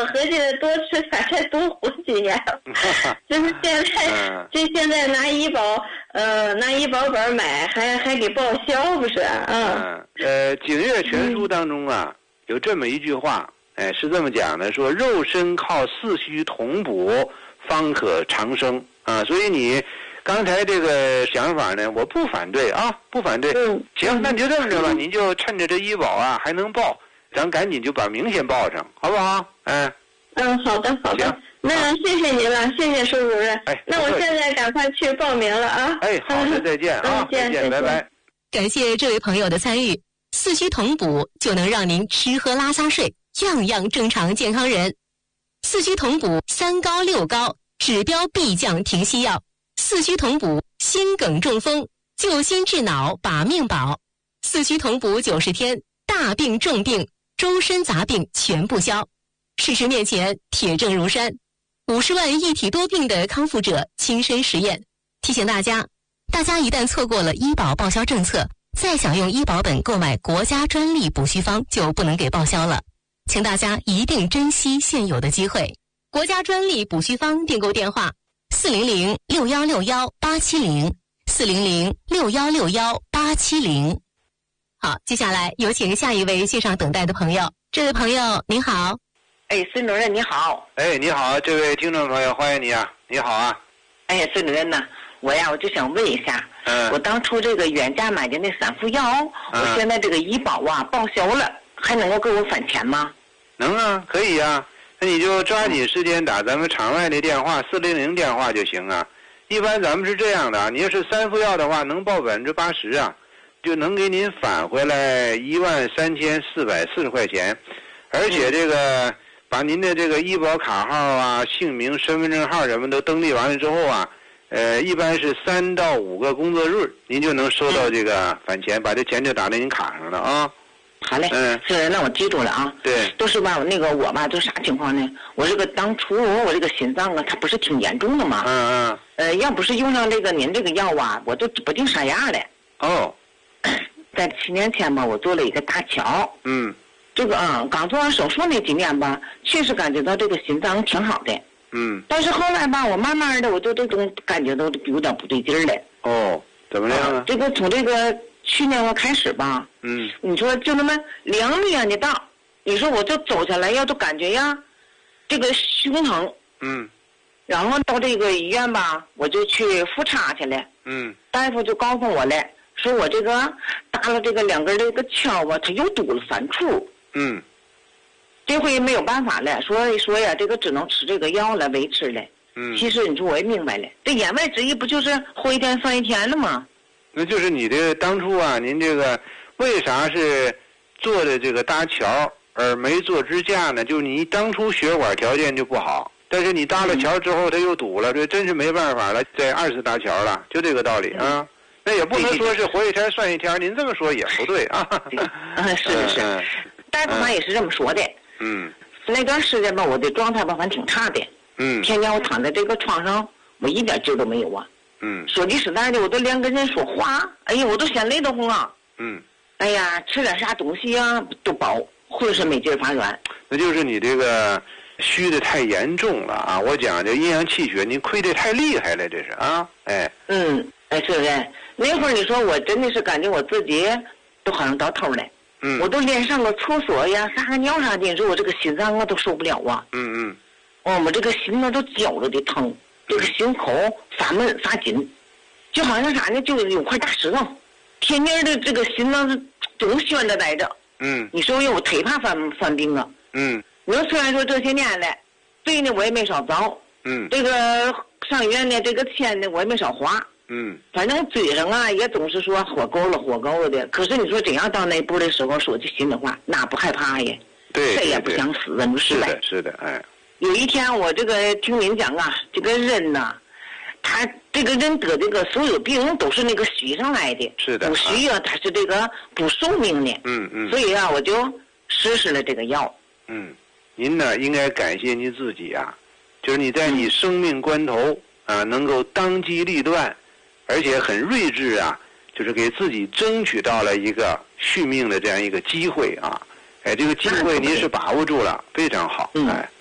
合计多吃点再多活几年。就是现在拿医保本买，还给报销不是？ 景岳全书当中啊，有这么一句话，是这么讲的，说肉身靠四虚同补，方可长生啊。所以你刚才这个想法呢，我不反对啊，不反对。行，那你就这么着吧，您就趁着这医保啊还能报，咱赶紧就把名先报上，好不好？ 好的。那谢谢您了，谢谢苏主任。那我现在赶快去报名了啊。 好的，再见啊，再见，拜拜。 感谢这位朋友的参与，四虚同补就能让您吃喝拉撒睡样样正常健康人。四虚同补3高6高，指标必降停息药。四虚同补心梗中风，救心治脑把命保。四虚同补90天，大病重病周身杂病全部消。事实面前铁证如山，50万一体多病的康复者亲身实验。提醒大家一旦错过了医保报销政策，再想用医保本购买国家专利补虚方就不能给报销了，请大家一定珍惜现有的机会。国家专利补虚方订购电话400-6161-870 400-6161-870。好，接下来有请下一位线上等待的朋友。这位朋友您好。 孙主任你好。 你好，这位听众朋友，欢迎你啊，你好啊。 孙主任呢，我就想问一下，我当初这个原价买的那3副药，我现在这个医保报销了，还能够给我返钱吗？ 能啊，可以啊。那你就抓紧时间打咱们场外的电话400电话就行啊。一般咱们是这样的啊，你要是3副药的话，能报80%啊，就能给您返回来13440块钱，而且这个把您的这个医保卡号啊、姓名、身份证号什么都登记完了之后啊，一般是3到5个工作日，您就能收到这个返钱，把这钱就打在您卡上了啊。 好嘞，那我记住了啊。 对， 都是吧，我就啥情况呢？我这个当初我这个心脏啊，它不是挺严重的吗？要不是用上您这个药啊，我都指不定啥样了。在7年前吧，我做了一个搭桥。这个刚做完手术那几年吧，确实感觉到这个心脏挺好的。但是后来吧，我慢慢的我就这种感觉到有点不对劲儿了。 怎么样啊？ 这个从这个去年我开始吧，你说就那么2米的大，你说我就走下来呀，就感觉呀，这个胸疼。然后到这个医院吧，我就去复查去了。大夫就告诉我了，说我这个搭了这个2根这个桥啊，它又堵了3处。这回没有办法了，说呀，这个只能吃这个药来维持了。其实你说我也明白了，这言外之意不就是活1天算1天了吗？ 那就是你这当初啊，您这个为啥是做的这个搭桥而没做支架呢？就是你当初血管条件就不好，但是你搭了桥之后它又堵了，这真是没办法了，再2次搭桥了，就这个道理啊。那也不能说是活1天算1天，您这么说也不对啊。 是，大夫他也是这么说的。那段时间吧，我的状态吧反正挺差的。天天我躺在这个床上，我一点劲都没有啊。说句实在的，我都连跟人说话，我都嫌累得慌啊。吃点啥东西啊都饱，浑身没劲发软。 那就是你这个虚的太严重了啊！我讲这阴阳气血，你亏得太厉害了，这是啊。 是不是？那会儿你说我真的是感觉我自己都好像到头了。我都连上个厕所呀、撒个尿啥的，你说我这个心脏啊都受不了啊。我这个心呢都绞着的疼，这个心口发闷发紧，就好像啥呢，就有块大石头，天天的这个心呢总悬着待着。你说我忒怕犯病了。你说虽然说这些年来，罪呢我也没少遭。这个上医院呢，这个钱呢我也没少花。反正嘴上啊也总是说活够了的。可是你说真要到那一步的时候，说句心里话，哪不害怕呀？谁也不想死啊，是吧？ 是的， 有一天我这个听您讲啊，这个人呐，他这个人得这个所有病都是那个虚上来的。 是的， 不虚啊，他是这个不寿命的。所以啊，我就实施了这个药。 您呢应该感谢您自己啊，就是你在你生命关头啊，能够当机立断。而且很睿智啊，就是给自己争取到了一个续命的这样一个机会啊！这个机会您是把握住了，非常好。